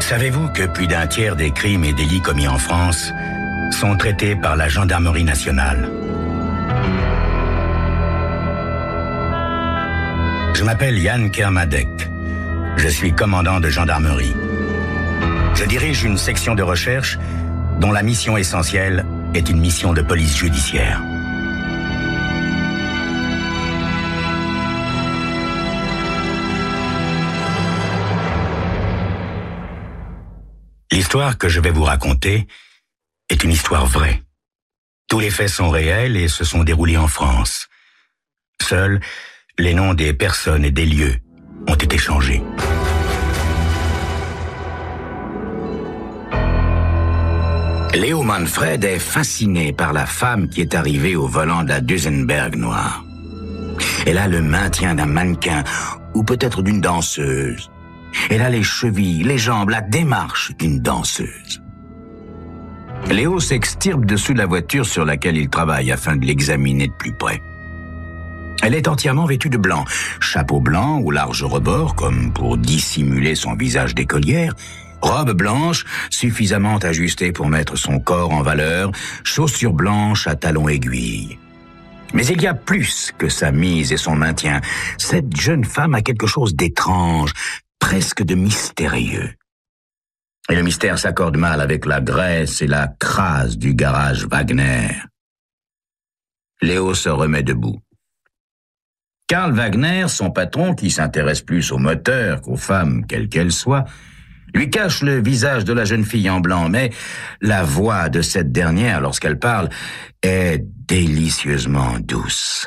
Savez-vous que plus d'un tiers des crimes et délits commis en France sont traités par la gendarmerie nationale? Je m'appelle Yann Kermadec. Je suis commandant de gendarmerie. Je dirige une section de recherche dont la mission essentielle est une mission de police judiciaire. L'histoire que je vais vous raconter est une histoire vraie. Tous les faits sont réels et se sont déroulés en France. Seuls les noms des personnes et des lieux ont été changés. Léo Manfred est fasciné par la femme qui est arrivée au volant de la Duesenberg noire. Elle a le maintien d'un mannequin ou peut-être d'une danseuse. Elle a les chevilles, les jambes, la démarche d'une danseuse. Léo s'extirpe dessous la voiture sur laquelle il travaille afin de l'examiner de plus près. Elle est entièrement vêtue de blanc, chapeau blanc au large rebord comme pour dissimuler son visage d'écolière, robe blanche suffisamment ajustée pour mettre son corps en valeur, chaussures blanches à talons aiguilles. Mais il y a plus que sa mise et son maintien. Cette jeune femme a quelque chose d'étrange, presque de mystérieux. Et le mystère s'accorde mal avec la graisse et la crasse du garage Wagner. Léo se remet debout. Karl Wagner, son patron, qui s'intéresse plus aux moteurs qu'aux femmes, quelles qu'elles soient, lui cache le visage de la jeune fille en blanc, mais la voix de cette dernière, lorsqu'elle parle, est délicieusement douce.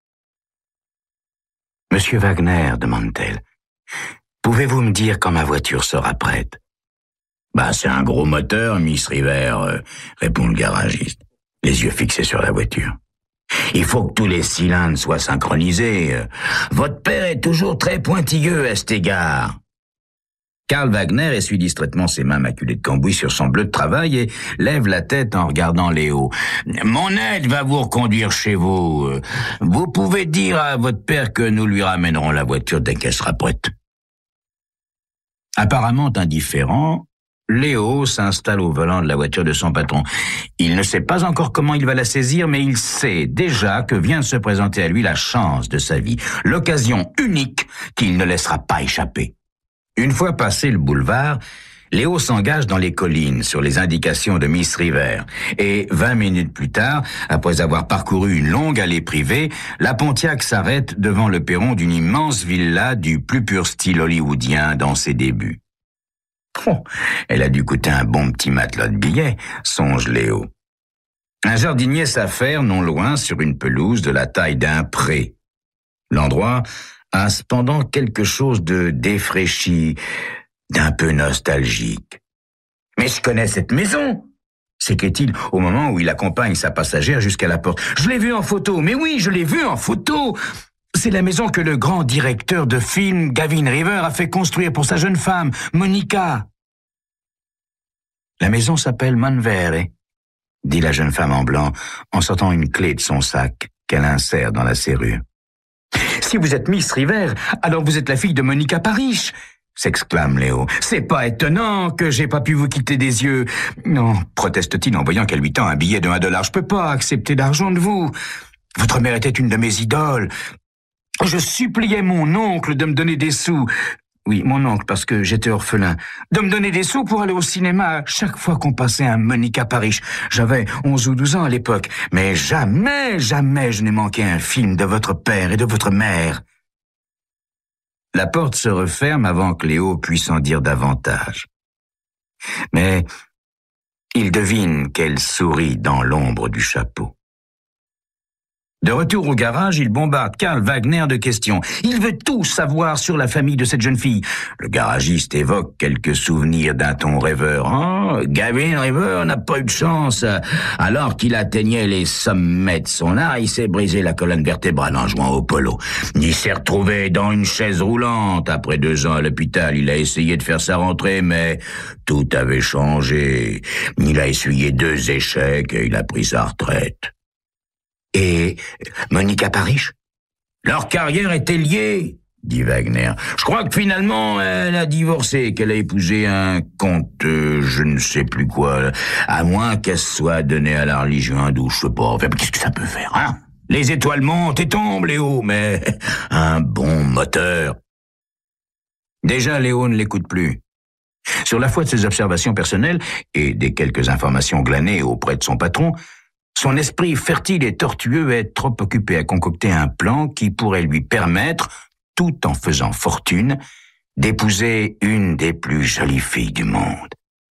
« Monsieur Wagner, demande-t-elle, pouvez-vous me dire quand ma voiture sera prête ?»« C'est un gros moteur, Miss River, répond le garagiste, les yeux fixés sur la voiture. Il faut que tous les cylindres soient synchronisés. Votre père est toujours très pointilleux à cet égard. » Karl Wagner essuie distraitement ses mains maculées de cambouis sur son bleu de travail et lève la tête en regardant Léo. « Mon aide va vous reconduire chez vous. Vous pouvez dire à votre père que nous lui ramènerons la voiture dès qu'elle sera prête. » Apparemment indifférent, Léo s'installe au volant de la voiture de son patron. Il ne sait pas encore comment il va la saisir, mais il sait déjà que vient de se présenter à lui la chance de sa vie, l'occasion unique qu'il ne laissera pas échapper. Une fois passé le boulevard, Léo s'engage dans les collines sur les indications de Miss River. Et 20 minutes plus tard, après avoir parcouru une longue allée privée, la Pontiac s'arrête devant le perron d'une immense villa du plus pur style hollywoodien dans ses débuts. Oh, elle a dû coûter un bon petit matelas de billets, songe Léo. Un jardinier s'affaire non loin sur une pelouse de la taille d'un pré. L'endroit a cependant quelque chose de défraîchi, d'un peu nostalgique. « Mais je connais cette maison !» s'écrie-t-il au moment où il accompagne sa passagère jusqu'à la porte. « Je l'ai vue en photo, mais oui, je l'ai vue en photo ! C'est la maison que le grand directeur de film, Gavin River, a fait construire pour sa jeune femme, Monica. » « La maison s'appelle Manvere », dit la jeune femme en blanc en sortant une clé de son sac qu'elle insère dans la serrure. « Si vous êtes Miss River, alors vous êtes la fille de Monica Parrish !» s'exclame Léo. « C'est pas étonnant que j'ai pas pu vous quitter des yeux. »« Non, proteste-t-il en voyant qu'elle lui tend un billet de $1. Je peux pas accepter d'argent de vous. Votre mère était une de mes idoles. Je suppliais mon oncle de me donner des sous. » Oui, mon oncle, parce que j'étais orphelin. De me donner des sous pour aller au cinéma chaque fois qu'on passait un Monica Parrish. J'avais 11 ou 12 ans à l'époque. Mais jamais je n'ai manqué un film de votre père et de votre mère. La porte se referme avant que Léo puisse en dire davantage. Mais il devine qu'elle sourit dans l'ombre du chapeau. De retour au garage, il bombarde Karl Wagner de questions. Il veut tout savoir sur la famille de cette jeune fille. Le garagiste évoque quelques souvenirs d'un ton rêveur. Oh, Gavin River n'a pas eu de chance. Alors qu'il atteignait les sommets de son art, il s'est brisé la colonne vertébrale en jouant au polo. Il s'est retrouvé dans une chaise roulante. Après 2 ans à l'hôpital, il a essayé de faire sa rentrée, mais tout avait changé. Il a essuyé 2 échecs et il a pris sa retraite. Et Monica Parrish? Leur carrière était liée, dit Wagner. « Je crois que finalement, elle a divorcé, qu'elle a épousé un comte, je ne sais plus quoi, à moins qu'elle soit donnée à la religion hindoue, je sais pas. Enfin, qu'est-ce que ça peut faire, hein? Les étoiles montent et tombent, Léo, mais un bon moteur. » Déjà, Léo ne l'écoute plus. Sur la foi de ses observations personnelles et des quelques informations glanées auprès de son patron, son esprit fertile et tortueux est trop occupé à concocter un plan qui pourrait lui permettre, tout en faisant fortune, d'épouser une des plus jolies filles du monde.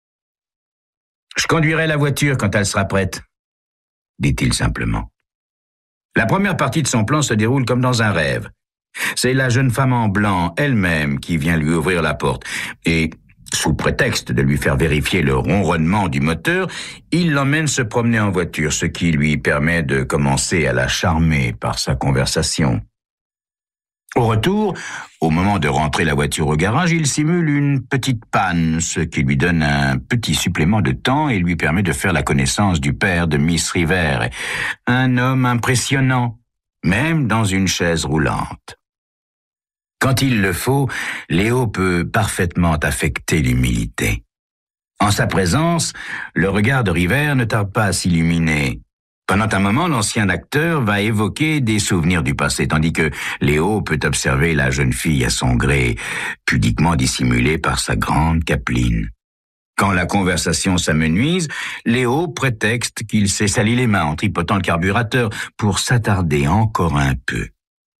« Je conduirai la voiture quand elle sera prête, » dit-il simplement. La première partie de son plan se déroule comme dans un rêve. C'est la jeune femme en blanc elle-même qui vient lui ouvrir la porte et, sous prétexte de lui faire vérifier le ronronnement du moteur, il l'emmène se promener en voiture, ce qui lui permet de commencer à la charmer par sa conversation. Au retour, au moment de rentrer la voiture au garage, il simule une petite panne, ce qui lui donne un petit supplément de temps et lui permet de faire la connaissance du père de Miss River, un homme impressionnant, même dans une chaise roulante. Quand il le faut, Léo peut parfaitement affecter l'humilité. En sa présence, le regard de River ne tarde pas à s'illuminer. Pendant un moment, l'ancien acteur va évoquer des souvenirs du passé, tandis que Léo peut observer la jeune fille à son gré, pudiquement dissimulée par sa grande capeline. Quand la conversation s'amenuise, Léo prétexte qu'il s'est sali les mains en tripotant le carburateur pour s'attarder encore un peu.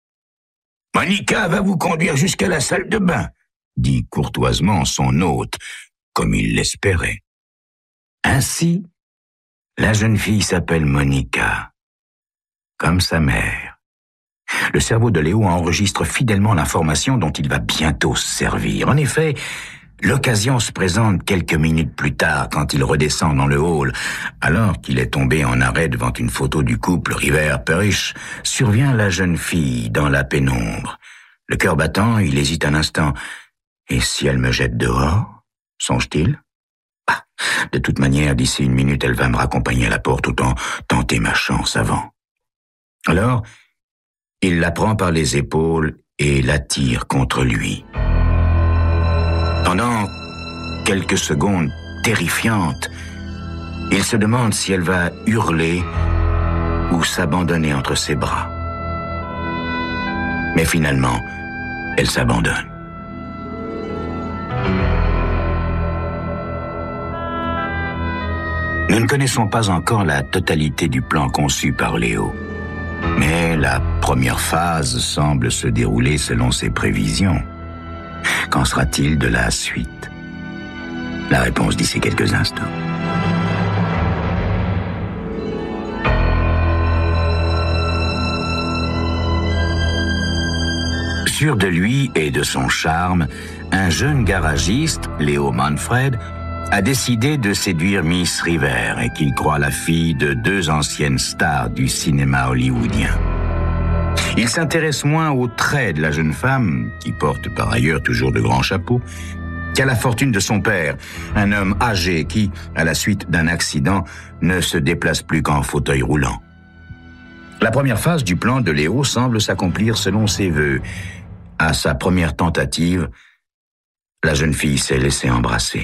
« Monica va vous conduire jusqu'à la salle de bain », dit courtoisement son hôte, comme il l'espérait. Ainsi, la jeune fille s'appelle Monica, comme sa mère. Le cerveau de Léo enregistre fidèlement l'information dont il va bientôt se servir. En effet, l'occasion se présente quelques minutes plus tard quand il redescend dans le hall. Alors qu'il est tombé en arrêt devant une photo du couple River-Parrish, survient la jeune fille dans la pénombre. Le cœur battant, il hésite un instant. « Et si elle me jette dehors ?» songe-t-il. De toute manière, d'ici une minute, elle va me raccompagner à la porte, autant tenter ma chance avant. Alors, il la prend par les épaules et l'attire contre lui. Pendant quelques secondes terrifiantes, il se demande si elle va hurler ou s'abandonner entre ses bras. Mais finalement, elle s'abandonne. Nous ne connaissons pas encore la totalité du plan conçu par Léo. Mais la première phase semble se dérouler selon ses prévisions. Qu'en sera-t-il de la suite? La réponse d'ici quelques instants. Sûr de lui et de son charme, un jeune garagiste, Léo Manfred, a décidé de séduire Miss River et qu'il croit la fille de deux anciennes stars du cinéma hollywoodien. Il s'intéresse moins aux traits de la jeune femme, qui porte par ailleurs toujours de grands chapeaux, qu'à la fortune de son père, un homme âgé qui, à la suite d'un accident, ne se déplace plus qu'en fauteuil roulant. La première phase du plan de Léo semble s'accomplir selon ses vœux. À sa première tentative, la jeune fille s'est laissée embrasser.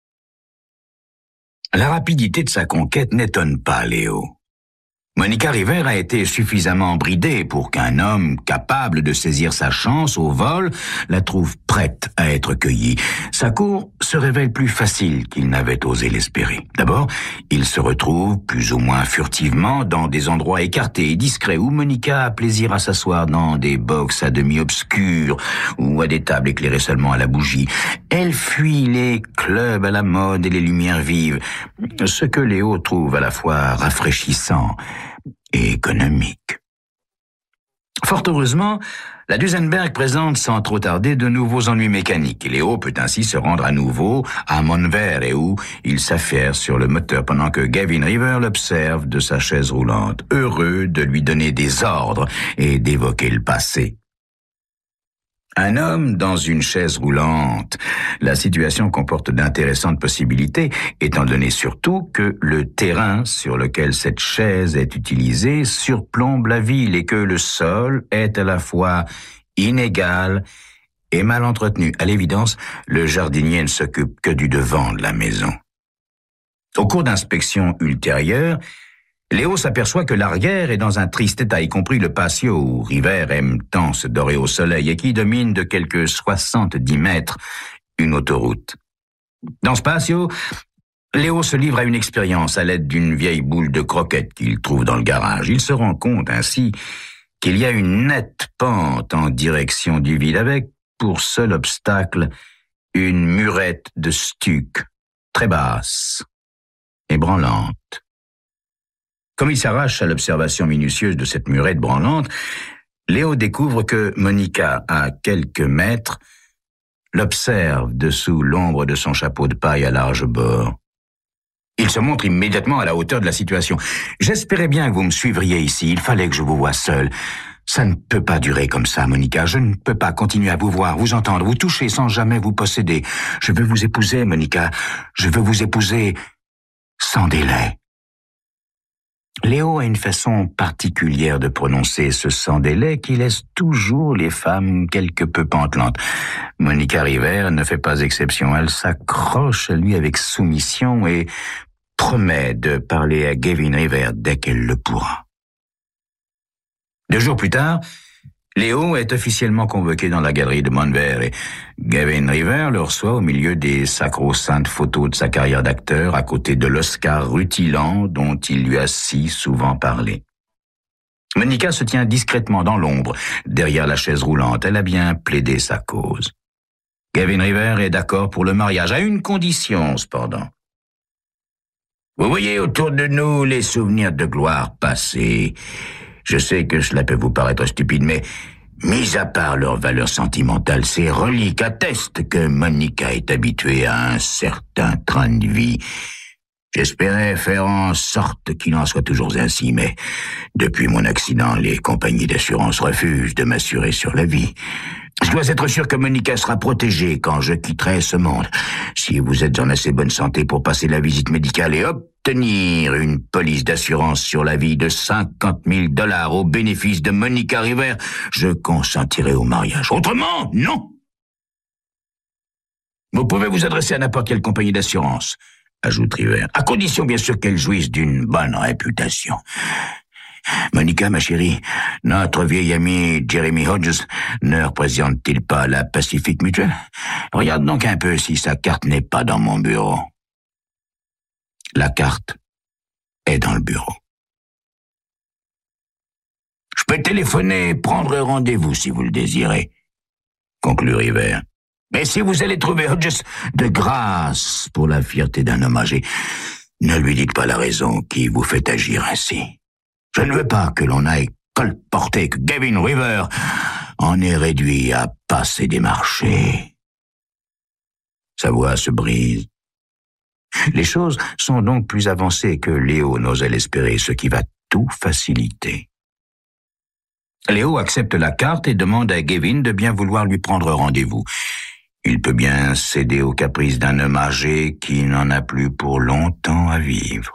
La rapidité de sa conquête n'étonne pas Léo. Monica River a été suffisamment bridée pour qu'un homme capable de saisir sa chance au vol la trouve prête à être cueillie. Sa cour se révèle plus facile qu'il n'avait osé l'espérer. D'abord, il se retrouve plus ou moins furtivement dans des endroits écartés et discrets où Monica a plaisir à s'asseoir dans des box à demi obscurs ou à des tables éclairées seulement à la bougie. Elle fuit les clubs à la mode et les lumières vives, ce que Léo trouve à la fois rafraîchissant et économique. Fort heureusement, la Duesenberg présente sans trop tarder de nouveaux ennuis mécaniques et Léo peut ainsi se rendre à nouveau à Montverde où il s'affaire sur le moteur pendant que Gavin River l'observe de sa chaise roulante, heureux de lui donner des ordres et d'évoquer le passé. Un homme dans une chaise roulante, la situation comporte d'intéressantes possibilités, étant donné surtout que le terrain sur lequel cette chaise est utilisée surplombe la ville et que le sol est à la fois inégale et mal entretenue. À l'évidence, le jardinier ne s'occupe que du devant de la maison. Au cours d'inspections ultérieures, Léo s'aperçoit que l'arrière est dans un triste état, y compris le patio où River aime tant se dorer au soleil et qui domine de quelques 70 mètres une autoroute. Dans ce patio, Léo se livre à une expérience à l'aide d'une vieille boule de croquettes qu'il trouve dans le garage. Il se rend compte ainsi qu'il y a une nette pente en direction du vide avec, pour seul obstacle, une murette de stuc, très basse et branlante. Comme il s'arrache à l'observation minutieuse de cette murette branlante, Léo découvre que Monica, à quelques mètres, l'observe dessous l'ombre de son chapeau de paille à large bord. Il se montre immédiatement à la hauteur de la situation. « J'espérais bien que vous me suivriez ici. Il fallait que je vous voie seul. Ça ne peut pas durer comme ça, Monica. Je ne peux pas continuer à vous voir, vous entendre, vous toucher sans jamais vous posséder. Je veux vous épouser, Monica. Je veux vous épouser sans délai. » Léo a une façon particulière de prononcer ce sans délai qui laisse toujours les femmes quelque peu pantelantes. Monica River ne fait pas exception. Elle s'accroche à lui avec soumission et promet de parler à Gavin River dès qu'elle le pourra. 2 jours plus tard, Léo est officiellement convoqué dans la galerie de Montvert et Gavin River le reçoit au milieu des sacro-saintes photos de sa carrière d'acteur à côté de l'Oscar rutilant dont il lui a si souvent parlé. Monica se tient discrètement dans l'ombre, derrière la chaise roulante. Elle a bien plaidé sa cause. Gavin River est d'accord pour le mariage, à une condition cependant. Vous voyez autour de nous les souvenirs de gloire passée. Je sais que cela peut vous paraître stupide, mais mis à part leur valeur sentimentale, ces reliques attestent que Monica est habituée à un certain train de vie. J'espérais faire en sorte qu'il en soit toujours ainsi, mais depuis mon accident, les compagnies d'assurance refusent de m'assurer sur la vie. Je dois être sûr que Monica sera protégée quand je quitterai ce monde. Si vous êtes en assez bonne santé pour passer la visite médicale et obtenir une police d'assurance sur la vie de $50,000 au bénéfice de Monica River, je consentirai au mariage. Autrement, non. Vous pouvez vous adresser à n'importe quelle compagnie d'assurance, ajoute River, à condition bien sûr qu'elle jouisse d'une bonne réputation. Monica, ma chérie, notre vieil ami Jeremy Hodges ne représente-t-il pas la Pacific Mutual? Regarde donc un peu si sa carte n'est pas dans mon bureau. La carte est dans le bureau. Je peux téléphoner et prendre rendez-vous si vous le désirez, conclut River. Mais si vous allez trouver Hodges, de grâce pour la fierté d'un homme âgé, ne lui dites pas la raison qui vous fait agir ainsi. Je ne veux pas que l'on aille colporter que Gavin River en est réduit à passer des marchés. Sa voix se brise. Les choses sont donc plus avancées que Léo n'osait l'espérer, ce qui va tout faciliter. Léo accepte la carte et demande à Gavin de bien vouloir lui prendre rendez-vous. Il peut bien céder aux caprices d'un homme âgé qui n'en a plus pour longtemps à vivre.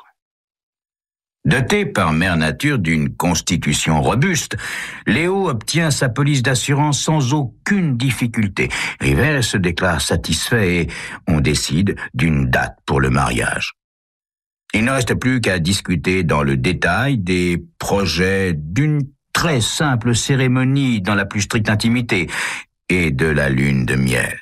Doté par mère nature d'une constitution robuste, Léo obtient sa police d'assurance sans aucune difficulté. River se déclare satisfait et on décide d'une date pour le mariage. Il ne reste plus qu'à discuter dans le détail des projets d'une très simple cérémonie dans la plus stricte intimité et de la lune de miel.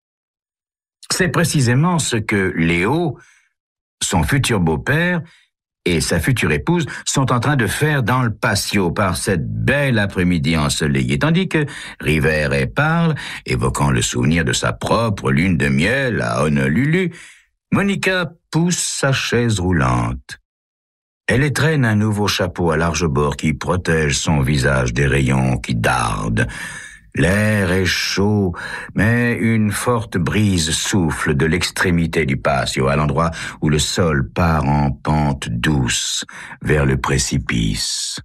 C'est précisément ce que Léo, son futur beau-père, et sa future épouse sont en train de faire dans le patio par cette belle après-midi ensoleillée, tandis que River parle, évoquant le souvenir de sa propre lune de miel à Honolulu. Monica pousse sa chaise roulante. Elle étrenne un nouveau chapeau à large bord qui protège son visage des rayons qui dardent. L'air est chaud, mais une forte brise souffle de l'extrémité du patio, à l'endroit où le sol part en pente douce vers le précipice.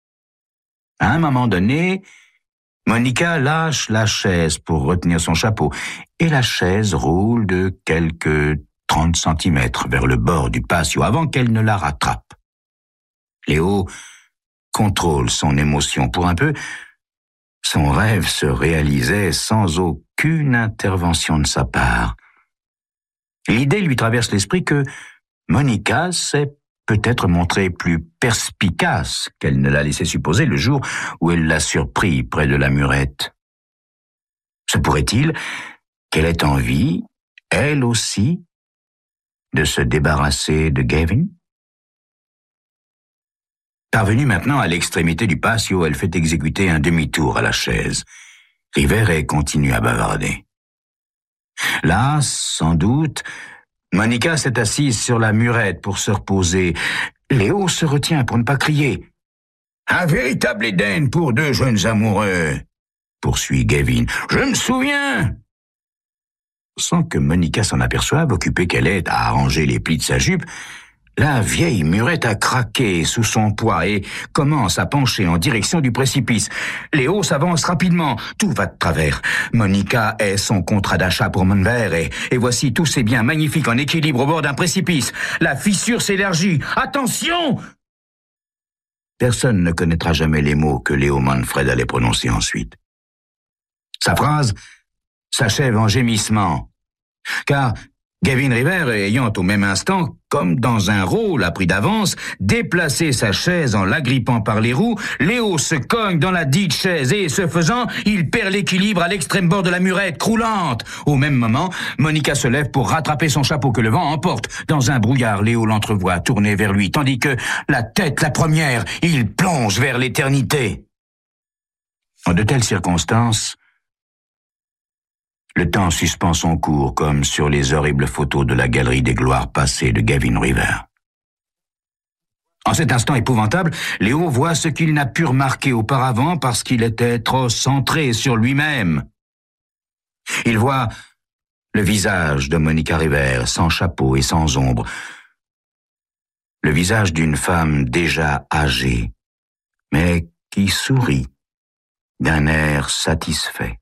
À un moment donné, Monica lâche la chaise pour retenir son chapeau, et la chaise roule de quelques 30 centimètres vers le bord du patio avant qu'elle ne la rattrape. Léo contrôle son émotion pour un peu, Son rêve se réalisait sans aucune intervention de sa part. L'idée lui traverse l'esprit que Monica s'est peut-être montrée plus perspicace qu'elle ne l'a laissé supposer le jour où elle l'a surpris près de la murette. Se pourrait-il qu'elle ait envie, elle aussi, de se débarrasser de Gavin? Parvenue maintenant à l'extrémité du patio, elle fait exécuter un demi-tour à la chaise. Rivers continue à bavarder. Là, sans doute, Monica s'est assise sur la murette pour se reposer. Léo se retient pour ne pas crier. « Un véritable Éden pour deux jeunes amoureux !» poursuit Gavin. « Je me souviens !» Sans que Monica s'en aperçoive, occupée qu'elle est à arranger les plis de sa jupe, la vieille murette a craqué sous son poids et commence à pencher en direction du précipice. Léo s'avance rapidement. Tout va de travers. Monica est son contrat d'achat pour Monvert et voici tous ses biens magnifiques en équilibre au bord d'un précipice. La fissure s'élargit. Attention! Personne ne connaîtra jamais les mots que Léo Manfred allait prononcer ensuite. Sa phrase s'achève en gémissement, car Gavin Rivers, ayant au même instant, comme dans un rôle appris d'avance, déplacé sa chaise en l'agrippant par les roues, Léo se cogne dans la dite chaise et, ce faisant, il perd l'équilibre à l'extrême bord de la murette, croulante. Au même moment, Monica se lève pour rattraper son chapeau que le vent emporte. Dans un brouillard, Léo l'entrevoit tourner vers lui, tandis que, la tête la première, il plonge vers l'éternité. En de telles circonstances, le temps suspend son cours comme sur les horribles photos de la galerie des gloires passées de Gavin Rivers. En cet instant épouvantable, Léo voit ce qu'il n'a pu remarquer auparavant parce qu'il était trop centré sur lui-même. Il voit le visage de Monica Rivers, sans chapeau et sans ombre. Le visage d'une femme déjà âgée, mais qui sourit d'un air satisfait.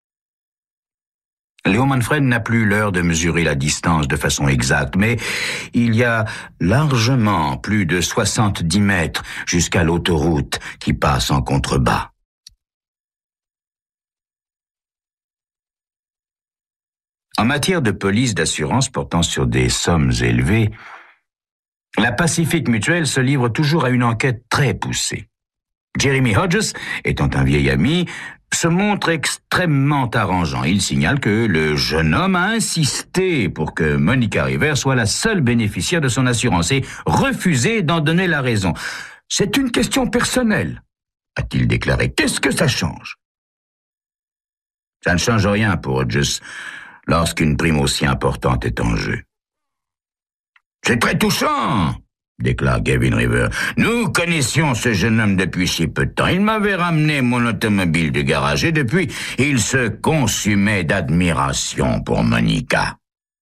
Léo Manfred n'a plus l'heure de mesurer la distance de façon exacte, mais il y a largement plus de 70 mètres jusqu'à l'autoroute qui passe en contrebas. En matière de police d'assurance portant sur des sommes élevées, la Pacific Mutual se livre toujours à une enquête très poussée. Jeremy Hodges, étant un vieil ami, se montre extrêmement arrangeant. Il signale que le jeune homme a insisté pour que Monica Rivers soit la seule bénéficiaire de son assurance et refusé d'en donner la raison. « C'est une question personnelle », a-t-il déclaré. « Qu'est-ce que ça change ?» Ça ne change rien pour Hodges lorsqu'une prime aussi importante est en jeu. « C'est très touchant !» déclare Gavin Rivers. « Nous connaissions ce jeune homme depuis si peu de temps. Il m'avait ramené mon automobile du garage et depuis, il se consumait d'admiration pour Monica. »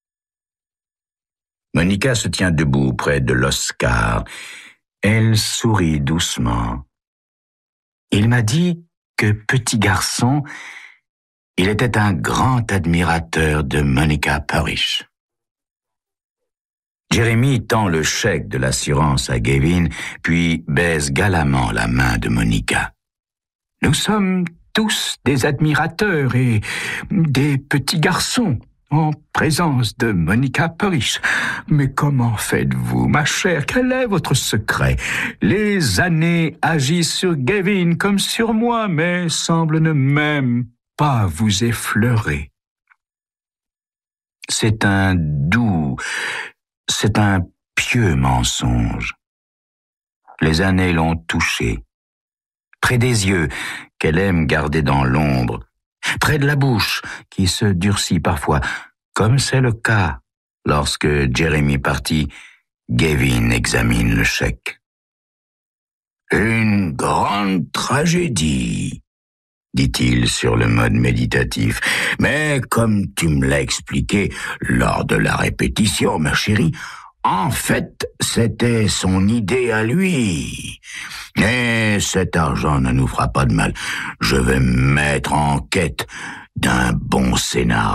Monica se tient debout près de l'Oscar. Elle sourit doucement. Il m'a dit que, petit garçon, il était un grand admirateur de Monica Parrish. Jeremy tend le chèque de l'assurance à Gavin, puis baise galamment la main de Monica. « Nous sommes tous des admirateurs et des petits garçons en présence de Monica Parrish. Mais comment faites-vous, ma chère? Quel est votre secret? Les années agissent sur Gavin comme sur moi, mais semblent ne même pas vous effleurer. C'est un pieux mensonge. Les années l'ont touchée, près des yeux qu'elle aime garder dans l'ombre, près de la bouche qui se durcit parfois, comme c'est le cas lorsque Jeremy partit. Gavin examine le chèque. « Une grande tragédie, » dit-il sur le mode méditatif. « Mais comme tu me l'as expliqué lors de la répétition, ma chérie, en fait, c'était son idée à lui. Et cet argent ne nous fera pas de mal. Je vais me mettre en quête d'un bon scénario. »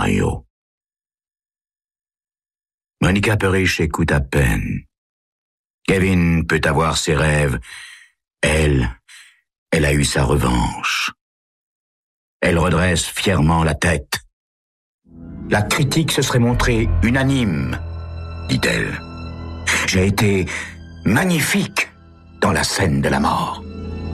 Monica Parrish écoute à peine. Gavin peut avoir ses rêves. Elle a eu sa revanche. Elle redresse fièrement la tête. La critique se serait montrée unanime, dit-elle. J'ai été magnifique dans la scène de la mort.